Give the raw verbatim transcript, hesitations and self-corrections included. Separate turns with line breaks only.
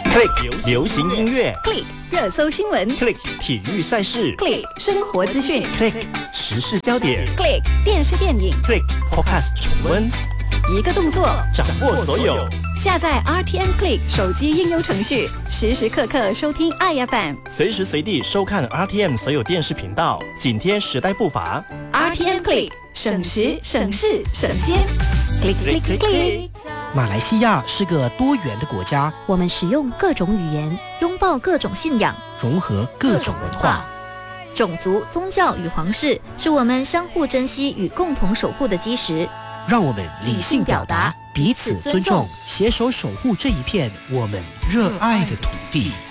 Click 流行音乐
，Click 热搜新闻
，Click 体育赛事
，Click 生活资讯
，Click 时事焦点
，Click 电视电影
，Click Podcast 重温，
一个动作
掌握所有。
下载 R T N Click 手机应用程序，时时刻刻收听爱 F M，
随时随地收看 R T M 所有电视频道，紧贴时代步伐。
R T N Click 省时省事省先 ，Click Click Click Click。
马来西亚是个多元的国家，
我们使用各种语言，拥抱各种信仰，
融合各种文化。
种族、宗教与皇室是我们相互珍惜与共同守护的基石。
让我们理性表达，彼此尊重，携手守护这一片我们热爱的土地。